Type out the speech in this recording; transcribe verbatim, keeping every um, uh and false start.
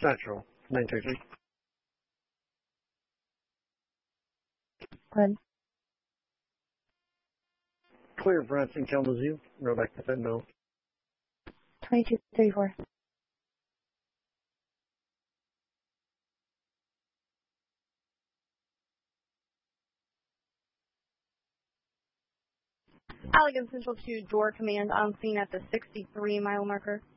Central, nine two three. Good. Clear Branson Kalamazoo. Roll back to Fenville. twenty-two thirty-four. Allegan Central to Door Command on scene at the sixty-three mile marker.